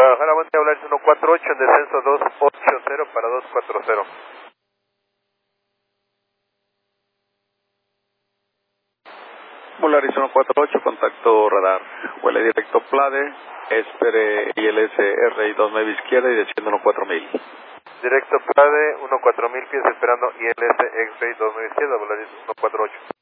Guadalajara, buen día, Volaris 148, en descenso 280 para 240. Volaris 148, contacto radar. Vuela directo Plade, espere ILS RI 29 izquierda y desciende 14000. Directo Plade, 14000 pies esperando ILS X-Ray 29 izquierda, Volaris 148.